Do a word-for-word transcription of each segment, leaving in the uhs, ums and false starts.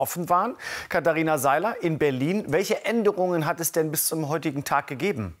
offen waren. Katharina Seiler in Berlin. Welche Änderungen hat es denn bis zum heutigen Tag gegeben?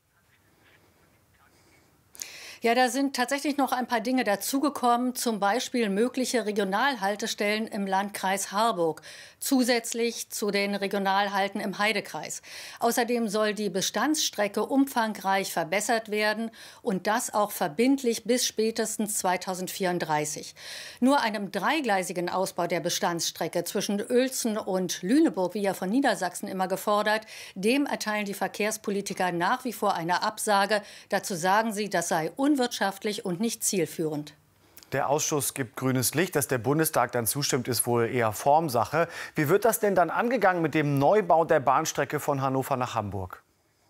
Ja, da sind tatsächlich noch ein paar Dinge dazugekommen, zum Beispiel mögliche Regionalhaltestellen im Landkreis Harburg, zusätzlich zu den Regionalhalten im Heidekreis. Außerdem soll die Bestandsstrecke umfangreich verbessert werden und das auch verbindlich bis spätestens zweitausendvierunddreißig. Nur einem dreigleisigen Ausbau der Bestandsstrecke zwischen Uelzen und Lüneburg, wie ja von Niedersachsen immer gefordert, dem erteilen die Verkehrspolitiker nach wie vor eine Absage. Dazu sagen sie, das sei unwirtschaftlich und nicht zielführend. Der Ausschuss gibt grünes Licht. Dass der Bundestag dann zustimmt, ist wohl eher Formsache. Wie wird das denn dann angegangen mit dem Neubau der Bahnstrecke von Hannover nach Hamburg?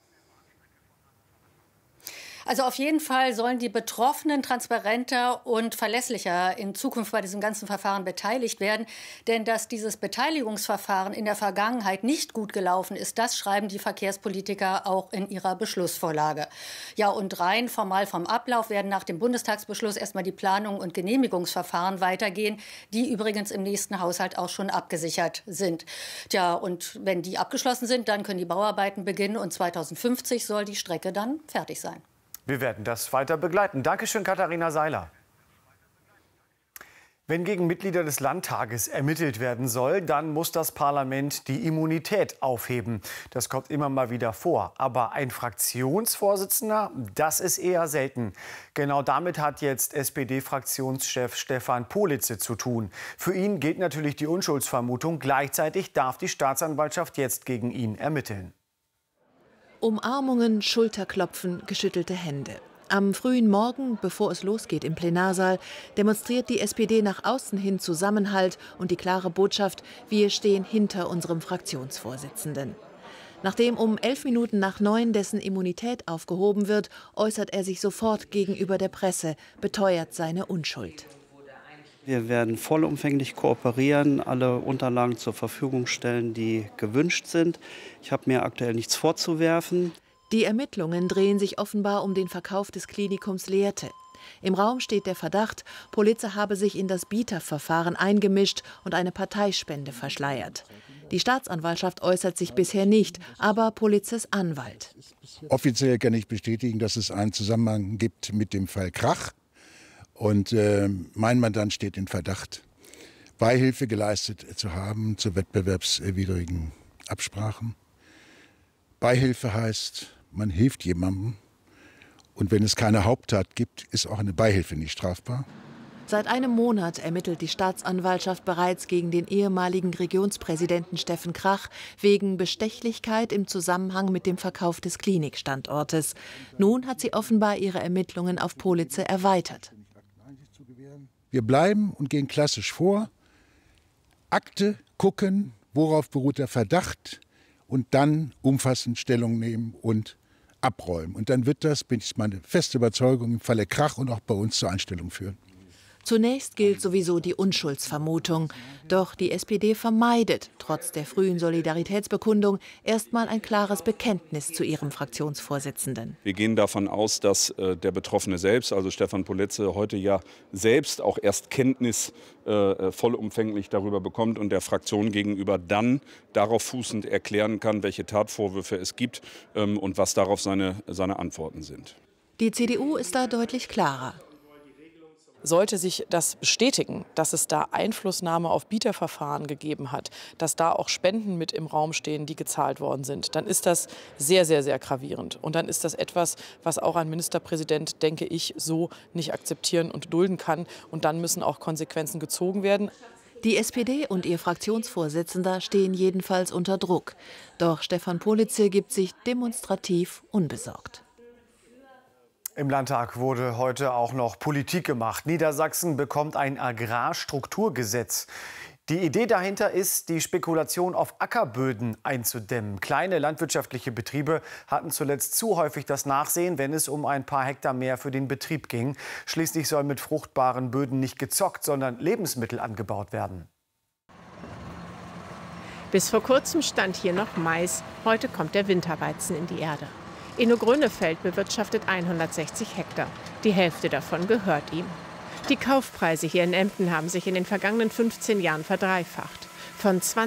Also auf jeden Fall sollen die Betroffenen transparenter und verlässlicher in Zukunft bei diesem ganzen Verfahren beteiligt werden. Denn dass dieses Beteiligungsverfahren in der Vergangenheit nicht gut gelaufen ist, das schreiben die Verkehrspolitiker auch in ihrer Beschlussvorlage. Ja, und rein formal vom Ablauf werden nach dem Bundestagsbeschluss erstmal die Planung und Genehmigungsverfahren weitergehen, die übrigens im nächsten Haushalt auch schon abgesichert sind. Tja, und wenn die abgeschlossen sind, dann können die Bauarbeiten beginnen und zweitausendfünfzig soll die Strecke dann fertig sein. Wir werden das weiter begleiten. Dankeschön, Katharina Seiler. Wenn gegen Mitglieder des Landtages ermittelt werden soll, dann muss das Parlament die Immunität aufheben. Das kommt immer mal wieder vor. Aber ein Fraktionsvorsitzender, das ist eher selten. Genau damit hat jetzt S P D-Fraktionschef Stefan Politze zu tun. Für ihn gilt natürlich die Unschuldsvermutung. Gleichzeitig darf die Staatsanwaltschaft jetzt gegen ihn ermitteln. Umarmungen, Schulterklopfen, geschüttelte Hände. Am frühen Morgen, bevor es losgeht im Plenarsaal, demonstriert die S P D nach außen hin Zusammenhalt und die klare Botschaft, wir stehen hinter unserem Fraktionsvorsitzenden. Nachdem um elf Minuten nach neun dessen Immunität aufgehoben wird, äußert er sich sofort gegenüber der Presse, beteuert seine Unschuld. Wir werden vollumfänglich kooperieren, alle Unterlagen zur Verfügung stellen, die gewünscht sind. Ich habe mir aktuell nichts vorzuwerfen. Die Ermittlungen drehen sich offenbar um den Verkauf des Klinikums Lehrte. Im Raum steht der Verdacht, Politze habe sich in das Bieterverfahren eingemischt und eine Parteispende verschleiert. Die Staatsanwaltschaft äußert sich bisher nicht, aber Politzes Anwalt. Offiziell kann ich bestätigen, dass es einen Zusammenhang gibt mit dem Fall Krach. Und äh, mein Mandant steht in Verdacht, Beihilfe geleistet zu haben zu wettbewerbswidrigen Absprachen. Beihilfe heißt, man hilft jemandem. Und wenn es keine Haupttat gibt, ist auch eine Beihilfe nicht strafbar. Seit einem Monat ermittelt die Staatsanwaltschaft bereits gegen den ehemaligen Regionspräsidenten Steffen Krach wegen Bestechlichkeit im Zusammenhang mit dem Verkauf des Klinikstandortes. Nun hat sie offenbar ihre Ermittlungen auf Politze erweitert. Wir bleiben und gehen klassisch vor, Akte gucken, worauf beruht der Verdacht und dann umfassend Stellung nehmen und abräumen. Und dann wird das, bin ich meine feste Überzeugung, im Falle Krach und auch bei uns zur Einstellung führen. Zunächst gilt sowieso die Unschuldsvermutung. Doch die S P D vermeidet, trotz der frühen Solidaritätsbekundung, erstmal ein klares Bekenntnis zu ihrem Fraktionsvorsitzenden. Wir gehen davon aus, dass äh, der Betroffene selbst, also Stefan Politze, heute ja selbst auch erst Kenntnis äh, vollumfänglich darüber bekommt und der Fraktion gegenüber dann darauf fußend erklären kann, welche Tatvorwürfe es gibt ähm, und was darauf seine, seine Antworten sind. Die C D U ist da deutlich klarer. Sollte sich das bestätigen, dass es da Einflussnahme auf Bieterverfahren gegeben hat, dass da auch Spenden mit im Raum stehen, die gezahlt worden sind, dann ist das sehr, sehr, sehr gravierend. Und dann ist das etwas, was auch ein Ministerpräsident, denke ich, so nicht akzeptieren und dulden kann. Und dann müssen auch Konsequenzen gezogen werden. Die S P D und ihr Fraktionsvorsitzender stehen jedenfalls unter Druck. Doch Stefan Politze gibt sich demonstrativ unbesorgt. Im Landtag wurde heute auch noch Politik gemacht. Niedersachsen bekommt ein Agrarstrukturgesetz. Die Idee dahinter ist, die Spekulation auf Ackerböden einzudämmen. Kleine landwirtschaftliche Betriebe hatten zuletzt zu häufig das Nachsehen, wenn es um ein paar Hektar mehr für den Betrieb ging. Schließlich soll mit fruchtbaren Böden nicht gezockt, sondern Lebensmittel angebaut werden. Bis vor kurzem stand hier noch Mais. Heute kommt der Winterweizen in die Erde. Inno Grönefeld bewirtschaftet hundertsechzig Hektar. Die Hälfte davon gehört ihm. Die Kaufpreise hier in Emden haben sich in den vergangenen fünfzehn Jahren verdreifacht. Von